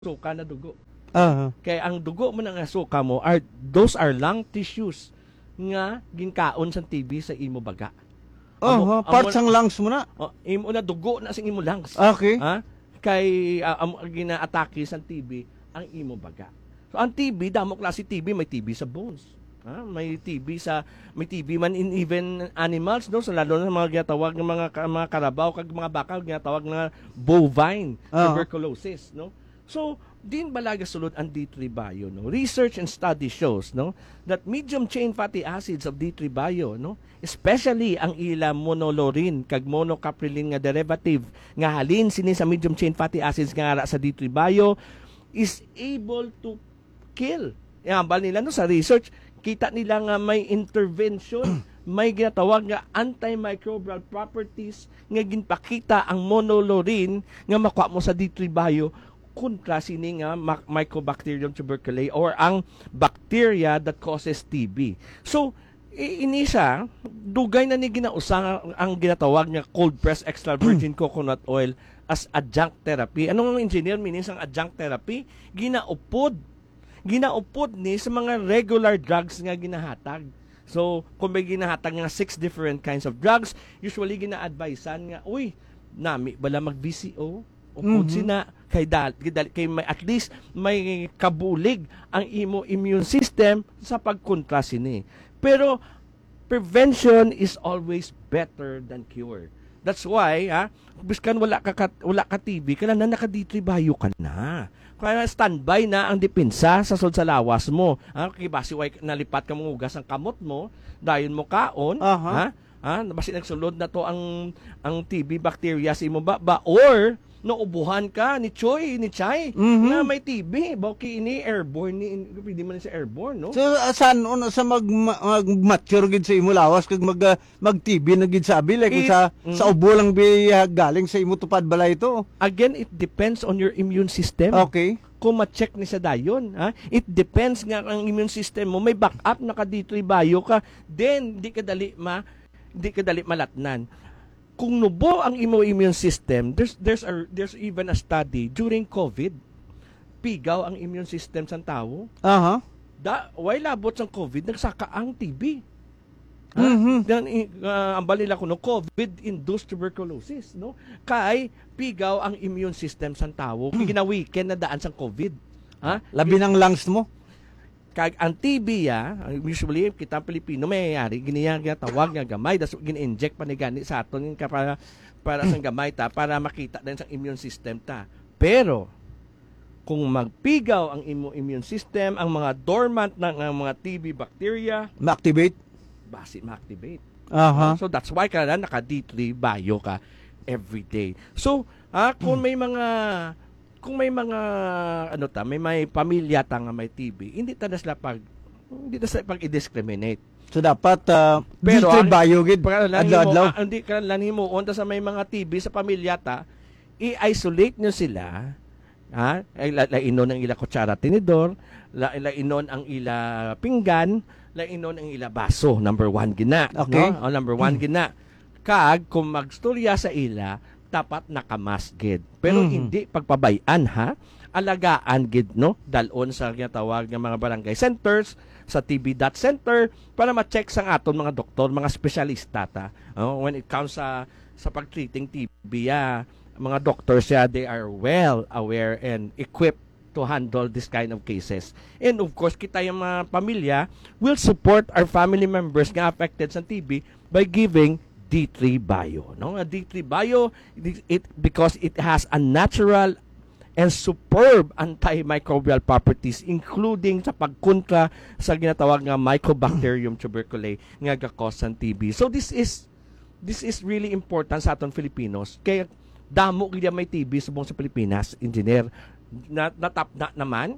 suka na dugo. Aha. Kaya ang dugo mo ng suka mo those are lung tissues nga ginkaon sa TB sa imo baga. Parts ang lungs mo na. Imo na dugo na sa imo lungs. Okay. Ha? Kay gina-atake sa TB ang imo baga. So ang TB, damo klase TB, may TB sa bones. May TB man in even animals, no, so lalo na mga ginatawag ng mga karabaw kag mga baka ginatawag na bovine tuberculosis, no. So din balaga sulod ang D3 bio, no. Research and study shows, no, that medium chain fatty acids of D3 bio, no, especially ang ila monolaurin kag monocapryline nga derivative nga halin sini sa medium chain fatty acids nga ara sa D3 bio is able to kill. Bal nila no sa research, kita nila nga may intervention, may ginatawag nga antimicrobial properties nga ginpakita ang monolaurin nga makuha mo sa D3 bio kontra sini nga Mycobacterium tuberculosis or ang bacteria that causes TB. So, inisa, dugay na ni ginausa ang ginatawag nga cold pressed extra virgin coconut oil as adjunct therapy. Anong engineer minis ang adjunct therapy? Ginaupod ni sa mga regular drugs nga ginahatag. So, kung may ginahatag nga 6 different kinds of drugs, usually gina-advisean nga, uy, nami bala mag-VCO, upod sina, kay may, at least may kabulig ang imo immune system sa pagkontra sini. Pero, prevention is always better than cure. That's why, biskan wala ka TB, kailan na naka-D3 bio ka na. Kaya standby na ang depensa sa sud sa lawas mo. Kibasi way nalipat ka mangugas ang kamot mo, dayon mo kaon, basi nagsulod na to ang TB bacteria sa imo ba or naubuhan ka ni Choy, ni Chay, na may TB. Bawki ini airborne, pwede man sa airborne, no? So, saan sa mag-mature gid sa imo lawas, kag mag-TB na gid sabi, like sa ubo lang galing sa imo tupad balay ito? Again, it depends on your immune system. Okay. Kung ma-check ni sa dayon, it depends nga ang immune system mo, may backup naka D3 bio ka, then di ka dali malatnan. Kung nubo ang immune system, there's even a study during COVID, pigaw ang immune system sa tao. Why labot sa COVID, nagsaka ang TB. Ang balila ko no, COVID-induced tuberculosis, no? Kay pigaw ang immune system sa tao, gina-weekend na daan sa COVID. Labi ng lungs mo. Kag ang TB usually kita Pilipino mayayari giniya tawag nga gamay das gin-inject pa ni gani sa aton para sa gamay ta para makita din sa immune system ta. Pero kung magpigaw ang immune system, ang mga dormant ng mga TB bacteria ma-activate. So that's why ka naka D3 bio ka every day. So kung may mga may pamilya ta nga may TB, hindi ta sila pag-i-discriminate. So dapat pero D3 bio gid adlaw. Hindi ka lang himuon ta sa may mga TB sa pamilya ta, i-isolate nyo sila. Lainon ang ila kutsara tinidor, lainon ang ila pinggan, lainon ang ila baso. Number 1 gina. Okay. No? Number 1 gina. Kag kung magstorya sa ila, dapat nakamask gid. Pero hindi pagpabayan alagaan gid no, dalon sa ginatawag nga mga barangay centers, sa TB.center para ma-check sang aton mga doktor, mga espesyalista ta. When it comes sa pag-treating TB, mga doctors they are well aware and equipped to handle this kind of cases. And of course, kita yung mga pamilya will support our family members nga affected sa TB by giving D3 bio, no? A D3 bio, because it has a natural and superb antimicrobial properties, including sa pagkontra sa ginatawag nga Mycobacterium tuberculosis nga gakos ng TB. So this is really important sa aton Filipinos. Kaya damo gid may TB subong sa Pilipinas, engineer. Natapna naman.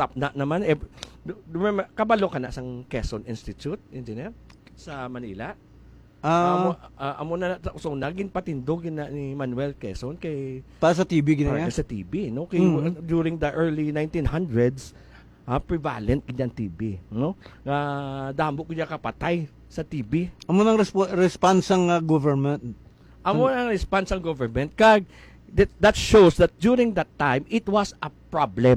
Kabalo ka na sa Quezon Institute, engineer, sa Manila. Amo na so naging patindog ni Manuel Quezon kay para sa TB ginaya sa TB, no, kay during the early 1900s prevalent gid ang TB, no, damo gid kapatay sa TB. Amo nang response ang government ang response ang government kag that shows that during that time it was a problem